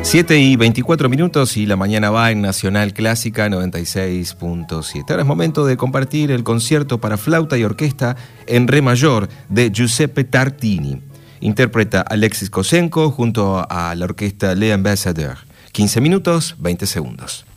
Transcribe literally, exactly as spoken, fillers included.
siete y veinticuatro minutos y la mañana va en Nacional Clásica noventa y seis punto siete. Ahora es momento de compartir el concierto para flauta y orquesta en re mayor de Giuseppe Tartini. Interpreta Alexis Kosenko junto a la orquesta Les Ambassadeurs. quince minutos, veinte segundos.